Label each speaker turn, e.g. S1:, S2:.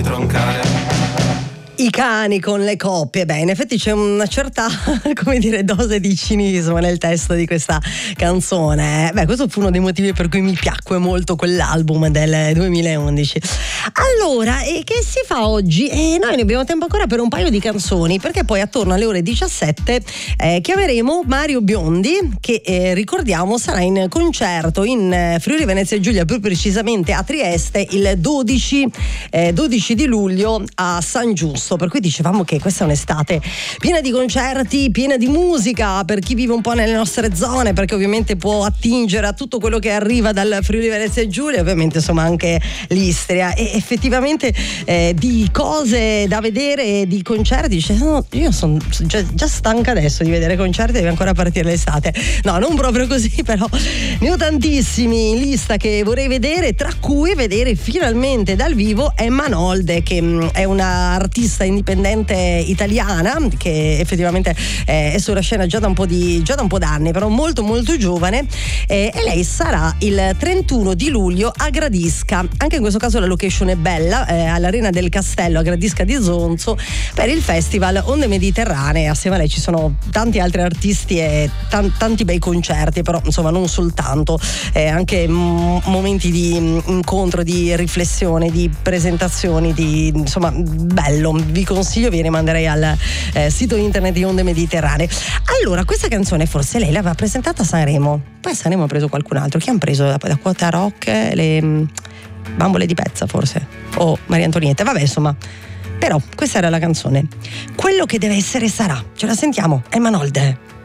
S1: troncare.
S2: I cani con le coppie. Beh, in effetti c'è una certa, come dire, dose di cinismo nel testo di questa canzone. Beh, questo fu uno dei motivi per cui mi piacque molto quell'album del 2011. Allora, e che si fa oggi? Noi ne abbiamo tempo ancora per un paio di canzoni, perché poi attorno alle ore 17 chiameremo Mario Biondi, che ricordiamo sarà in concerto in Friuli Venezia Giulia, più precisamente a Trieste, il 12 di luglio a San Giusto. Per cui dicevamo che questa è un'estate piena di concerti, piena di musica per chi vive un po' nelle nostre zone, perché ovviamente può attingere a tutto quello che arriva dal Friuli Venezia Giulia, ovviamente insomma anche l'Istria, e effettivamente di cose da vedere, di concerti. Dice, no, io sono già stanca adesso di vedere concerti, deve ancora partire l'estate. No, non proprio così, però ne ho tantissimi in lista che vorrei vedere, tra cui vedere finalmente dal vivo Emma Nolde, che è una artista indipendente italiana che effettivamente è sulla scena già da un po' d'anni, però molto molto giovane, e lei sarà il 31 di luglio a Gradisca. Anche in questo caso la location è bella, all'Arena del Castello a Gradisca di Zonzo, per il festival Onde Mediterranee. Assieme a lei ci sono tanti altri artisti e tanti bei concerti, però insomma non soltanto, anche momenti di incontro, di riflessione, di presentazioni, di insomma bello. Vi consiglio, vi rimanderei al sito internet di Onde Mediterranee. Allora, questa canzone forse lei l'aveva presentata a Sanremo, poi a Sanremo ha preso qualcun altro. Chi hanno preso da Quota Rock? Le Bambole di Pezza forse, o Maria Antonietta, vabbè insomma. Però questa era la canzone. Quello che deve essere sarà. Ce la sentiamo, Emma Nolde.